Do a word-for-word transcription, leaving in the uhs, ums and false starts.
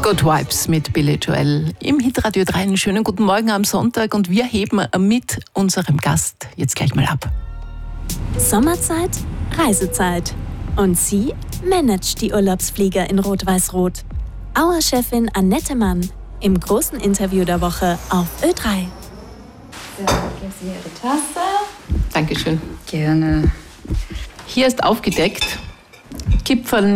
Good Vibes mit Billy Joel im Hitradio drei. Einen schönen guten Morgen am Sonntag und wir heben mit unserem Gast jetzt gleich mal ab. Sommerzeit, Reisezeit. Und sie managt die Urlaubsflieger in Rot-Weiß-Rot. Auer-Chefin Annette Mann im großen Interview der Woche auf Ö drei. So, geben Sie Ihre Tasse. Dankeschön. Gerne. Hier ist aufgedeckt Kipferl